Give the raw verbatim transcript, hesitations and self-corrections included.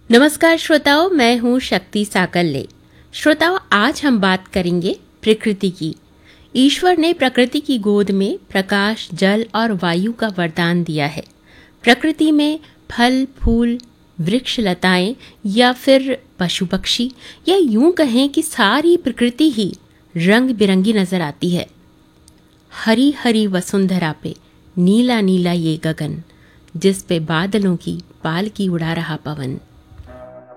नमस्कार श्रोताओं, मैं हूँ शक्ति साकल्ले। श्रोताओं, आज हम बात करेंगे प्रकृति की। ईश्वर ने प्रकृति की गोद में प्रकाश, जल और वायु का वरदान दिया है। प्रकृति में फल, फूल, वृक्ष, लताएं या फिर पशु पक्षी, या यूं कहें कि सारी प्रकृति ही रंग बिरंगी नजर आती है। हरी हरी वसुंधरा पे नीला नीला ये गगन, जिस पे बादलों की पालकी उड़ा रहा पवन।